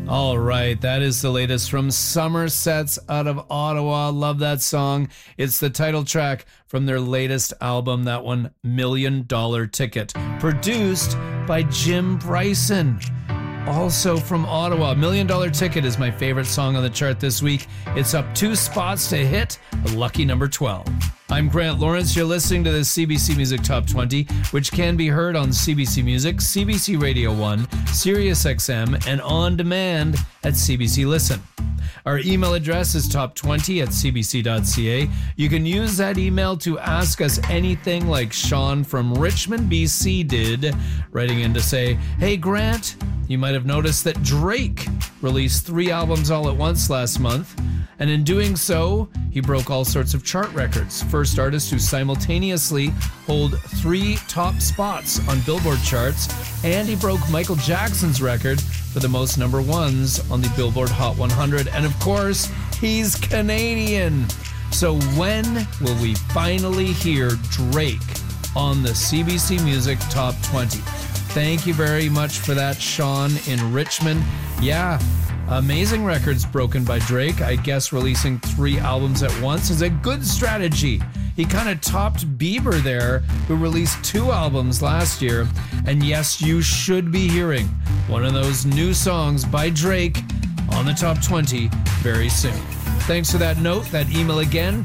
All right, that is the latest from Somersets out of Ottawa. Love that song. It's the title track from their latest album, that one, $1 Million Ticket, produced by Jim Bryson. Also from Ottawa. $1 Million Ticket is my favorite song on the chart this week. It's up 2 spots to hit the lucky number 12. I'm Grant Lawrence. You're listening to the CBC Music Top 20, which can be heard on CBC Music, CBC Radio 1, Sirius XM, and on demand at CBC Listen. Our email address is top20@cbc.ca. You can use that email to ask us anything, like Sean from Richmond, BC did, writing in to say, "Hey Grant, you might have noticed that Drake released 3 albums all at once last month, and in doing so, he broke all sorts of chart records. First artist who simultaneously hold 3 top spots on Billboard charts, and he broke Michael Jackson's record for the most number 1s on the Billboard Hot 100. And of course, he's Canadian. So when will we finally hear Drake on the CBC Music Top 20? Thank you very much for that, Sean in Richmond. Yeah, amazing records broken by Drake. I guess releasing 3 albums at once is a good strategy. He kind of topped Bieber there, who released 2 albums last year. And yes, you should be hearing one of those new songs by Drake on the Top 20 very soon. Thanks for that note. That email again,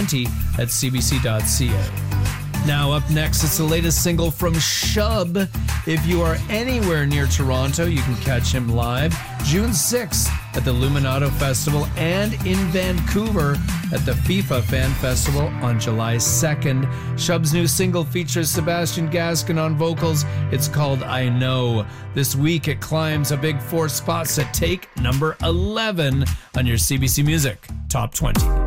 top20@cbc.ca. Now up next, it's the latest single from Shub. If you are anywhere near Toronto, you can catch him live June 6th at the Luminato Festival and in Vancouver at the FIFA Fan Festival on July 2nd. Shub's new single features Sebastian Gaskin on vocals. It's called I Know. This week it climbs a big 4 spots to take number 11 on your CBC Music Top 20.